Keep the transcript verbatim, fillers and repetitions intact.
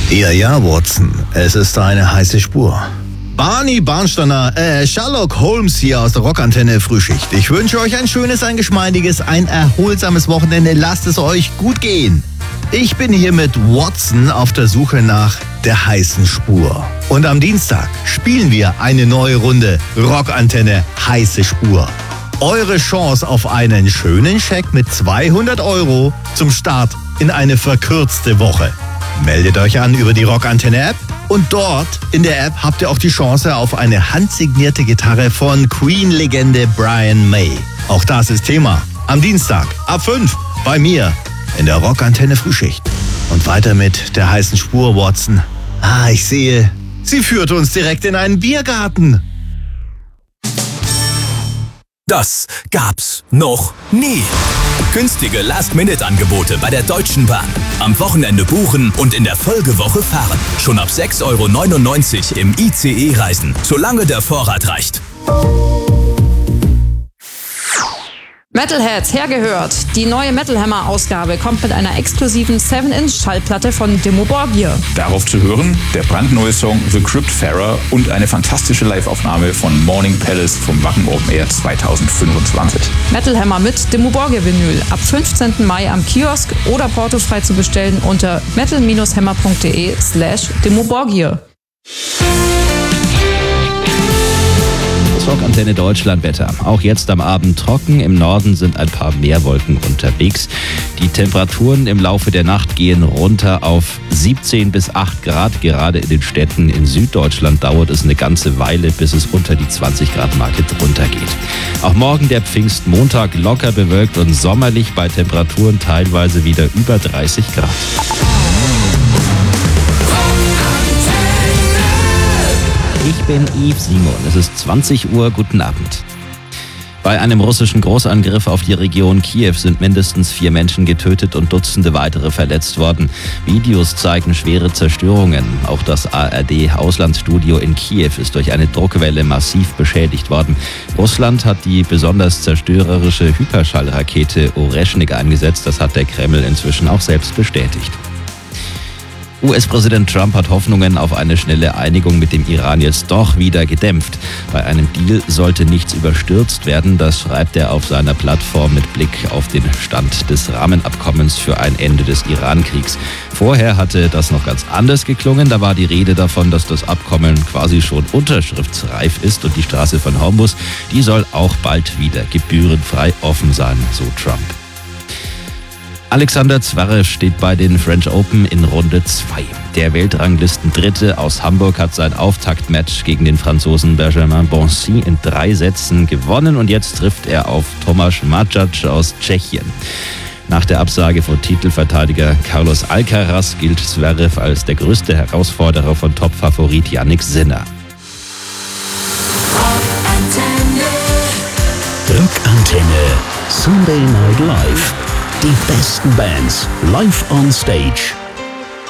Ja, ja, Watson, es ist eine heiße Spur. Barney Barnsteiner, äh, Sherlock Holmes hier aus der Rockantenne Frühschicht. Ich wünsche euch ein schönes, ein geschmeidiges, ein erholsames Wochenende. Lasst es euch gut gehen. Ich bin hier mit Watson auf der Suche nach der heißen Spur. Und am Dienstag spielen wir eine neue Runde Rockantenne heiße Spur. Eure Chance auf einen schönen Scheck mit zweihundert Euro zum Start in eine verkürzte Woche. Meldet euch an über die Rockantenne-App und dort in der App habt ihr auch die Chance auf eine handsignierte Gitarre von Queen-Legende Brian May. Auch das ist Thema am Dienstag ab fünf bei mir in der Rockantenne Frühschicht. Und weiter mit der heißen Spur, Watson. Ah, ich sehe, sie führt uns direkt in einen Biergarten. Das gab's noch nie. Günstige Last-Minute-Angebote bei der Deutschen Bahn. Am Wochenende buchen und in der Folgewoche fahren. Schon ab sechs Euro neunundneunzig im I C E reisen, solange der Vorrat reicht. Metalheads, hergehört! Die neue Metal Hammer-Ausgabe kommt mit einer exklusiven seven Inch Schallplatte von Dimmu Borgir. Darauf zu hören der brandneue Song The Cryptfarer und eine fantastische Live-Aufnahme von Morning Palace vom Wacken Open Air zwanzig fünfundzwanzig. Metal Hammer mit Dimmu Borgir Vinyl ab fünfzehnten Mai am Kiosk oder portofrei zu bestellen unter metal hammer punkt de slash Dimmu Borgir. Rockantenne Deutschland Wetter. Auch jetzt am Abend trocken. Im Norden sind ein paar mehr Wolken unterwegs. Die Temperaturen im Laufe der Nacht gehen runter auf siebzehn bis acht Grad. Gerade in den Städten in Süddeutschland dauert es eine ganze Weile, bis es unter die zwanzig Grad Marke drunter geht. Auch morgen der Pfingstmontag locker bewölkt und sommerlich bei Temperaturen teilweise wieder über dreißig Grad. Ich bin Yves Simon. Es ist zwanzig Uhr. Guten Abend. Bei einem russischen Großangriff auf die Region Kiew sind mindestens vier Menschen getötet und Dutzende weitere verletzt worden. Videos zeigen schwere Zerstörungen. Auch das A R D-Auslandsstudio in Kiew ist durch eine Druckwelle massiv beschädigt worden. Russland hat die besonders zerstörerische Hyperschallrakete Oreschnik eingesetzt. Das hat der Kreml inzwischen auch selbst bestätigt. U S-Präsident Trump hat Hoffnungen auf eine schnelle Einigung mit dem Iran jetzt doch wieder gedämpft. Bei einem Deal sollte nichts überstürzt werden, das schreibt er auf seiner Plattform mit Blick auf den Stand des Rahmenabkommens für ein Ende des Iran-Kriegs. Vorher hatte das noch ganz anders geklungen. Da war die Rede davon, dass das Abkommen quasi schon unterschriftsreif ist und die Straße von Hormuz, die soll auch bald wieder gebührenfrei offen sein, so Trump. Alexander Zverev steht bei den French Open in Runde zwei. Der Weltranglisten-Dritte aus Hamburg hat sein Auftaktmatch gegen den Franzosen Benjamin Bonzi in drei Sätzen gewonnen und jetzt trifft er auf Tomáš Mačač aus Tschechien. Nach der Absage von Titelverteidiger Carlos Alcaraz gilt Zverev als der größte Herausforderer von Topfavorit Jannik Sinner. Rockantenne Sunday Night Live. Die besten Bands live on stage.